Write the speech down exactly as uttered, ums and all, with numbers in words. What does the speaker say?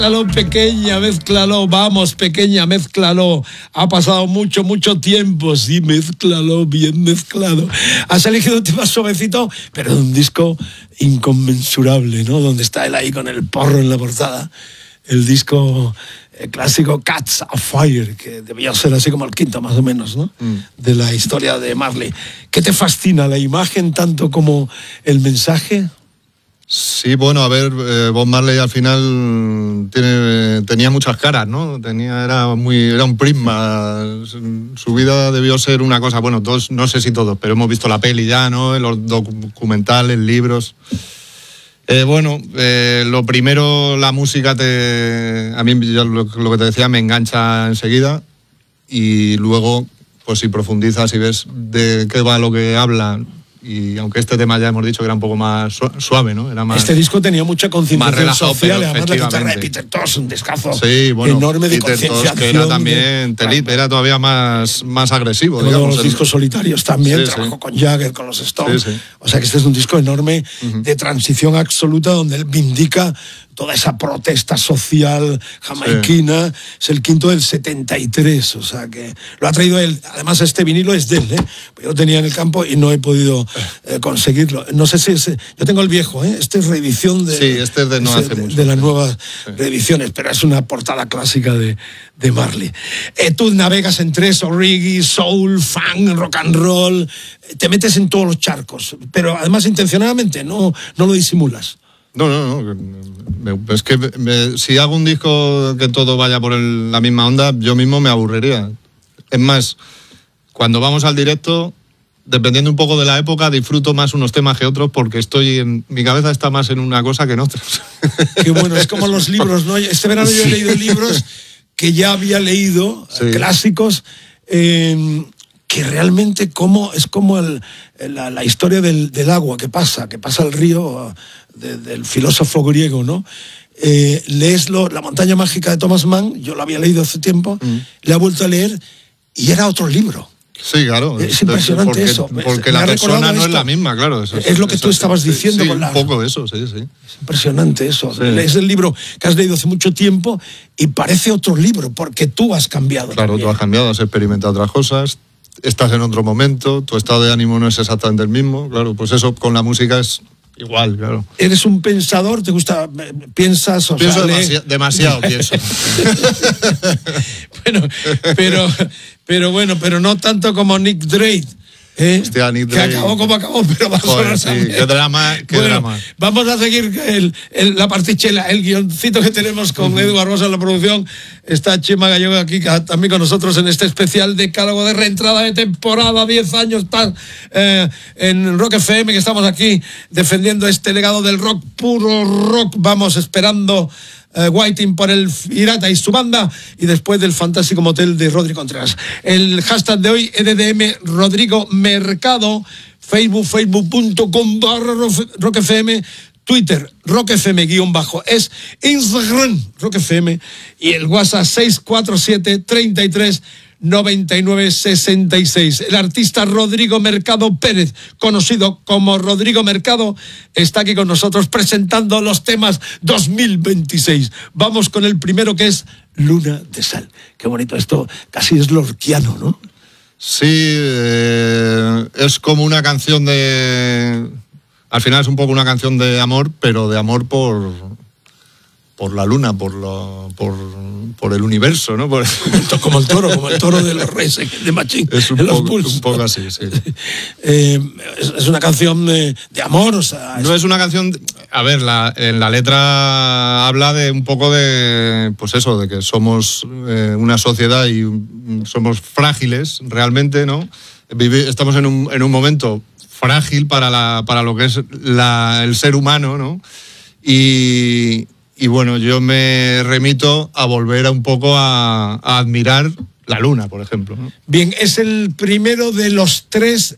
Mézclalo, pequeña, mézclalo, vamos, pequeña, mézclalo. Ha pasado mucho, mucho tiempo, sí, mézclalo, bien mezclado. Has elegido un tema suavecito, pero de un disco inconmensurable, ¿no? Donde está él ahí con el porro en la portada. El disco eh, clásico Cats Afire, que debía ser así como el quinto más o menos, ¿no? Mm. De la historia de Marley. ¿Qué te fascina, la imagen tanto como el mensaje? Sí, bueno, a ver, eh, Bob Marley al final tiene, tenía muchas caras, ¿no? Tenía, era muy, era un prisma. Su vida debió ser una cosa, bueno, todos, no sé si todos, pero hemos visto la peli ya, ¿no? Los documentales, libros. Eh, bueno, eh, lo primero, la música te, a mí lo, lo que te decía me engancha enseguida, y luego, pues si profundizas y ves de qué va lo que habla. Y aunque este tema ya hemos dicho que era un poco más suave, ¿no? Era más, este disco tenía mucha concienciación social, además la guitarra de Peter Tosh, un descazo sí, bueno, enorme de Peter concienciación. Tosh, que era también, Telit, era todavía más, más agresivo. Todos digamos, los el... discos solitarios también, sí, trabajó sí. con Jagger, con los Stones. Sí, sí. O sea que este es un disco enorme uh-huh. de transición absoluta, donde él vindica toda esa protesta social jamaiquina. Sí. Es el quinto del setenta y tres, o sea que lo ha traído él. Además, este vinilo es de él, ¿eh? Yo lo tenía en el campo y no he podido eh, conseguirlo. No sé si es... Yo tengo el viejo, ¿eh? Este es reedición de... Sí, este es de no hace de, mucho. De las nuevas sí. reediciones, pero es una portada clásica de, de Marley. Eh, tú navegas entre eso, reggae, soul, funk, rock and roll, te metes en todos los charcos, pero además intencionadamente, no, no lo disimulas. No, no, no. Es que me, si hago un disco que todo vaya por el, la misma onda, yo mismo me aburriría. Es más, cuando vamos al directo, dependiendo un poco de la época, disfruto más unos temas que otros, porque estoy en, mi cabeza está más en una cosa que en otra. Qué bueno, es como los libros, ¿no? Este verano yo he leído libros que ya había leído, sí. clásicos, eh, que realmente como, es como el, la, la historia del, del agua que pasa, que pasa el río de, del filósofo griego, ¿no? Eh, lees lo, La montaña mágica de Thomas Mann, yo lo había leído hace tiempo, mm. le he vuelto a leer y era otro libro. Sí, claro. Es impresionante porque, eso. Porque la persona no es la misma, claro. Eso, es, es lo que eso, tú estabas sí, diciendo. Sí, con la... un poco eso, sí, sí. Es impresionante eso. Sí. Es el libro que has leído hace mucho tiempo y parece otro libro porque tú has cambiado. Claro, también. Tú has cambiado, has experimentado otras cosas, estás en otro momento, tu estado de ánimo no es exactamente el mismo. Claro, pues eso con la música es igual, claro. ¿Eres un pensador? ¿Te gusta? ¿Piensas? O Pienso sea, demasi- demasiado, pienso. Bueno, pero, pero bueno, pero no tanto como Nick Drake. ¿Eh? Hostia, Nick que Drake. acabó como acabó, pero va a Joder, sonar sí, qué drama, qué bueno, drama. Vamos a seguir el, el, la partichela, el guioncito que tenemos con uh-huh. Edu Barbosa en la producción. Está Chema Gallego aquí también con nosotros en este especial decálogo de reentrada de temporada, diez años tal, eh, en Rock F M, que estamos aquí defendiendo este legado del rock, puro rock. Vamos esperando Uh, Whiting por el Pirata y su banda, y después del fantástico motel de Rodri Contreras. El hashtag de hoy, E D D M Rodrigo Mercado, Facebook, facebook punto com barra Rock F M, Twitter, Rock F M guión bajo, es Instagram, Rock F M, y el WhatsApp seis cuatro siete, treinta y tres, noventa y nueve, sesenta y seis. El artista Rodrigo Mercado Pérez, conocido como Rodrigo Mercado, está aquí con nosotros presentando los temas dos mil veintiséis. Vamos con el primero, que es Luna de Sal. Qué bonito esto, casi es lorquiano, ¿no? Sí, eh, es como una canción de... Al final es un poco una canción de amor, pero de amor por... por la luna, por lo, por, por el universo, ¿no? Por... Como el toro, como el toro de los Reyes de Machín. Es un, poco, un poco así, sí. Eh, es, es una canción de, de amor, o sea... Es... No es una canción... A ver, la, en la letra habla de un poco de... Pues eso, de que somos eh, una sociedad y somos frágiles, realmente, ¿no? Vive, estamos en un, en un momento frágil para, la, para lo que es la, el ser humano, ¿no? Y... Y bueno, yo me remito a volver a un poco a, a admirar la luna, por ejemplo, ¿no? Bien, es el primero de los tres